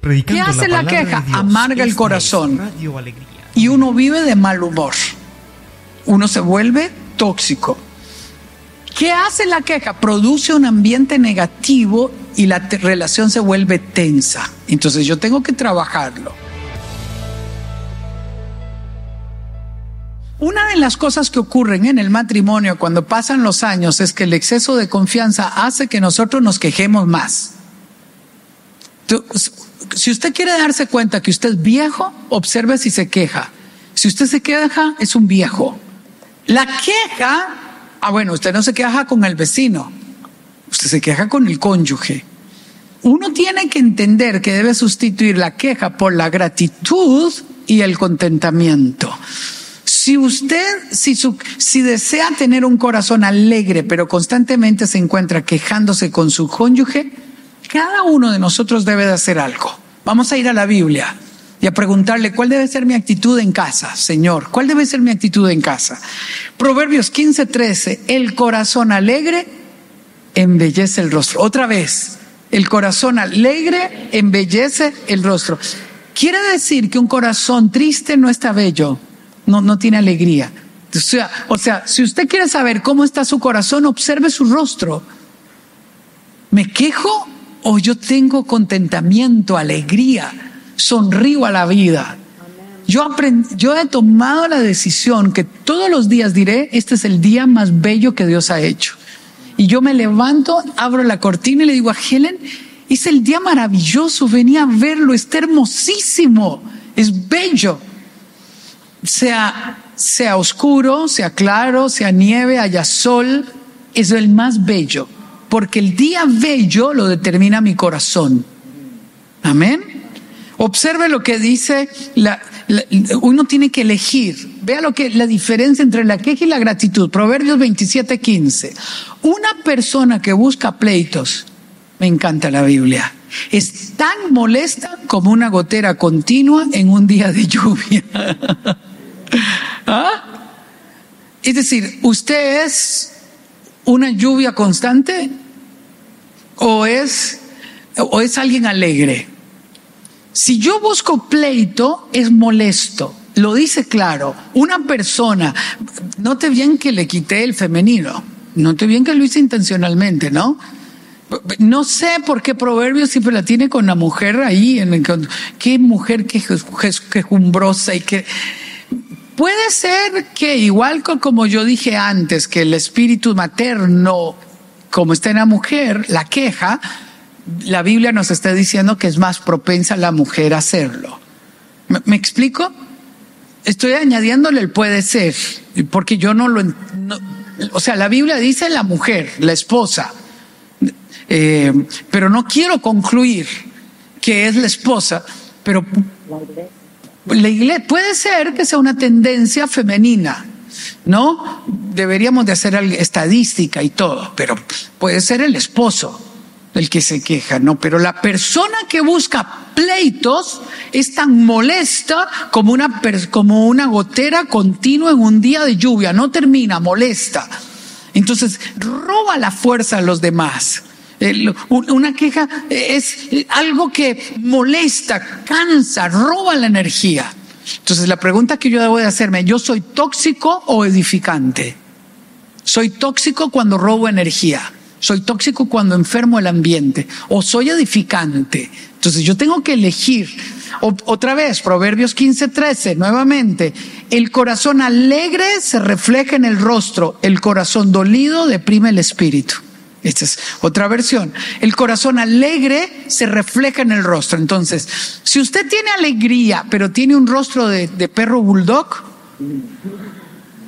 ¿Qué hace la queja? Amarga el corazón. Y uno vive de mal humor. Uno se vuelve tóxico. ¿Qué hace la queja? Produce un ambiente negativo y la relación se vuelve tensa. Entonces yo tengo que trabajarlo. Una de las cosas que ocurren en el matrimonio cuando pasan los años es que el exceso de confianza hace que nosotros nos quejemos más. Si usted quiere darse cuenta que usted es viejo, observe si se queja. Si usted se queja, es un viejo. La queja, bueno, usted no se queja con el vecino, usted se queja con el cónyuge. Uno tiene que entender que debe sustituir la queja por la gratitud y el contentamiento. Si usted, si desea tener un corazón alegre, pero constantemente se encuentra quejándose con su cónyuge, cada uno de nosotros debe de hacer algo. Vamos a ir a la Biblia y a preguntarle cuál debe ser mi actitud en casa, Señor. ¿Cuál debe ser mi actitud en casa? Proverbios 15:13, el corazón alegre embellece el rostro. Otra vez, el corazón alegre embellece el rostro. Quiere decir que un corazón triste no está bello. No tiene alegría. O sea, si usted quiere saber cómo está su corazón, observe su rostro. ¿Me quejo o yo tengo alegría? Sonrío a la vida. Yo he tomado la decisión que todos los días diré, este es el día más bello que Dios ha hecho. Y yo me levanto, abro la cortina y le digo a Helen, es el día maravilloso, venía a verlo, está hermosísimo, es bello. Sea oscuro, sea claro, sea nieve, haya sol, es el más bello, porque el día bello lo determina mi corazón. Amén. Observe lo que dice, uno tiene que elegir. Vea la diferencia entre la queja y la gratitud. Proverbios 27:15. Una persona que busca pleitos, me encanta la Biblia, es tan molesta como una gotera continua en un día de lluvia. ¿Ah? Es decir, ¿usted es una lluvia constante o es alguien alegre? Si yo busco pleito, es molesto. Lo dice claro. Una persona, note bien que le quité el femenino, note bien que lo hice intencionalmente, ¿no? No sé por qué Proverbios siempre la tiene con la mujer ahí. Qué mujer quejumbrosa y que... Puede ser que igual como yo dije antes, que el espíritu materno, como está en la mujer, la queja, la Biblia nos está diciendo que es más propensa la mujer a hacerlo. ¿Me explico? Estoy añadiéndole el puede ser, porque yo o sea, la Biblia dice la mujer, la esposa, pero no quiero concluir que es la esposa, pero... La iglesia, puede ser que sea una tendencia femenina, ¿no? Deberíamos de hacer estadística y todo, pero puede ser el esposo el que se queja, ¿no? Pero la persona que busca pleitos es tan molesta como una gotera continua en un día de lluvia, no termina, molesta. Entonces roba la fuerza a los demás. Una queja es algo que molesta, cansa, roba la energía. Entonces la pregunta que yo debo de hacerme, ¿yo soy tóxico o edificante? ¿Soy tóxico cuando robo energía? ¿Soy tóxico cuando enfermo el ambiente? ¿O soy edificante? Entonces yo tengo que elegir. Otra vez, Proverbios 15:13, nuevamente, el corazón alegre se refleja en el rostro, el corazón dolido deprime el espíritu. Esta es otra versión. El corazón alegre se refleja en el rostro. Entonces, si usted tiene alegría, pero tiene un rostro de perro bulldog,